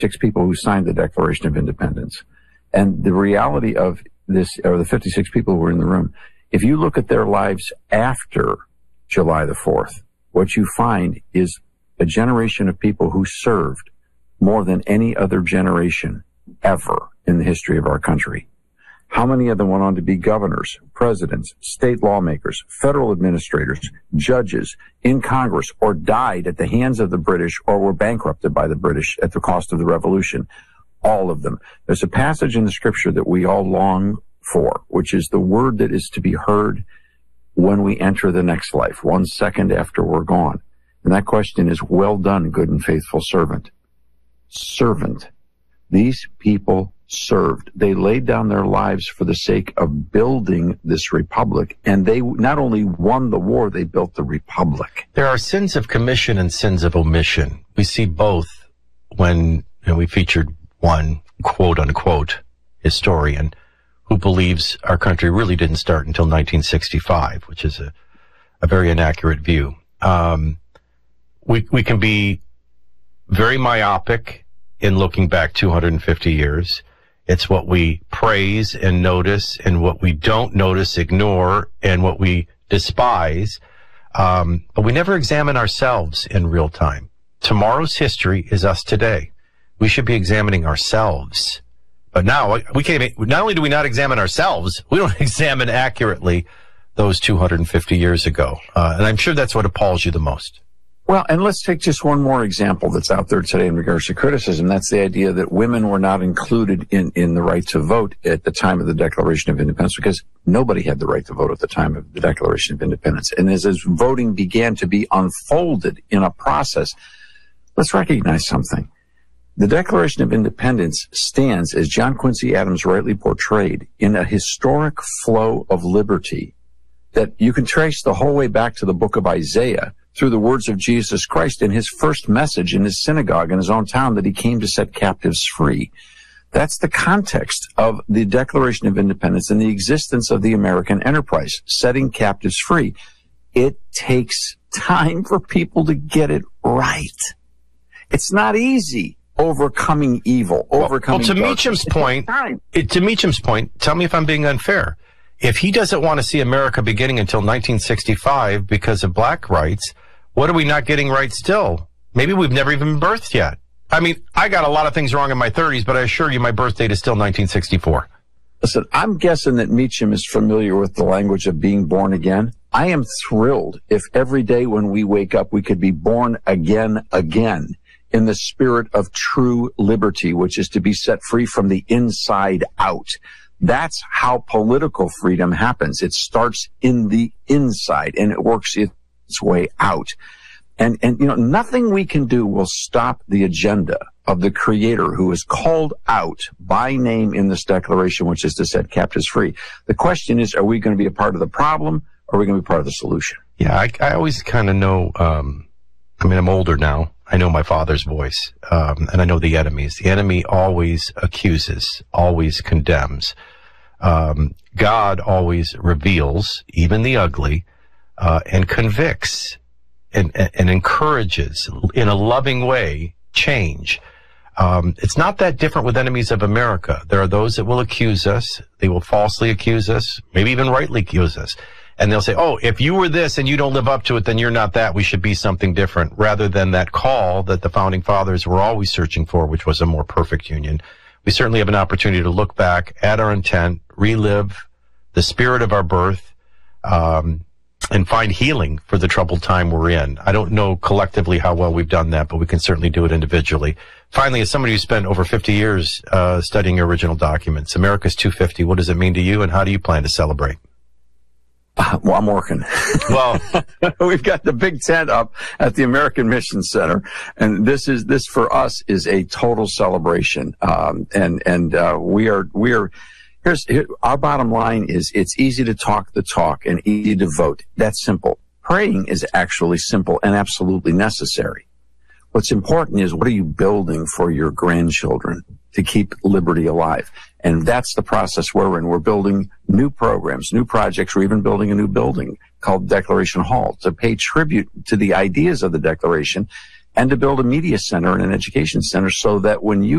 people who signed the Declaration of Independence. And the reality of this, or the 56 people who were in the room, if you look at their lives after July the 4th, what you find is a generation of people who served more than any other generation ever in the history of our country. How many of them went on to be governors, presidents, state lawmakers, federal administrators, judges in Congress, or died at the hands of the British or were bankrupted by the British at the cost of the Revolution? All of them. There's a passage in the scripture that we all long for, which is the word that is to be heard when we enter the next life, 1 second after we're gone. And that question is, well done, good and faithful servant. Servant. These people served. They laid down their lives for the sake of building this republic. And they not only won the war, they built the republic. There are sins of commission and sins of omission. We see both when we featured one quote-unquote historian who believes our country really didn't start until 1965, which is a very inaccurate view. We can be very myopic in looking back 250 years. It's what we praise and notice, and what we don't notice, ignore, and what we despise. But we never examine ourselves in real time. Tomorrow's history is us today. We should be examining ourselves. But now we can't even, not only do we not examine ourselves, we don't examine accurately those 250 years ago. And I'm sure that's what appalls you the most. Well, and let's take just one more example that's out there today in regards to criticism. That's the idea that women were not included in the right to vote at the time of the Declaration of Independence, because nobody had the right to vote at the time of the Declaration of Independence. And as voting began to be unfolded in a process, let's recognize something. The Declaration of Independence stands, as John Quincy Adams rightly portrayed, in a historic flow of liberty that you can trace the whole way back to the book of Isaiah, through the words of Jesus Christ in his first message in his synagogue in his own town, that he came to set captives free. That's the context of the Declaration of Independence and the existence of the American enterprise, setting captives free. It takes time for people to get it right. It's not easy overcoming evil, overcoming to Meacham's point, tell me if I'm being unfair. If he doesn't want to see America beginning until 1965 because of black rights, what are we not getting right still? Maybe we've never even been birthed yet. I mean, I got a lot of things wrong in my 30s, but I assure you my birth date is still 1964. Listen, I'm guessing that Meacham is familiar with the language of being born again. I am thrilled if every day when we wake up, we could be born again in the spirit of true liberty, which is to be set free from the inside out. That's how political freedom happens. It starts in the inside and it works its way out. And nothing we can do will stop the agenda of the Creator, who is called out by name in this declaration, which is to set captives free. The question is, are we going to be a part of the problem, or are we going to be part of the solution? Yeah, I always kind of know, I'm older now. I know my father's voice, and I know the enemies. The enemy always accuses, always condemns. God always reveals, even the ugly, and convicts and encourages in a loving way change. It's not that different with enemies of America. There are those that will accuse us. They will falsely accuse us, maybe even rightly accuse us. And they'll say, oh, if you were this and you don't live up to it, then you're not that. We should be something different, rather than that call that the founding fathers were always searching for, which was a more perfect union. We certainly have an opportunity to look back at our intent, relive the spirit of our birth, and find healing for the troubled time we're in. I don't know collectively how well we've done that, but we can certainly do it individually. Finally, as somebody who spent over 50 years studying your original documents, America's 250, what does it mean to you, and how do you plan to celebrate? Well, I'm working. Well, we've got the big tent up at the American Mission Center, and this for us is a total celebration. Here's our bottom line is, it's easy to talk the talk and easy to vote. That's simple. Praying is actually simple and absolutely necessary. What's important is, what are you building for your grandchildren to keep liberty alive? And that's the process we're in. We're building new programs, new projects. We're even building a new building called Declaration Hall to pay tribute to the ideas of the Declaration and to build a media center and an education center so that when you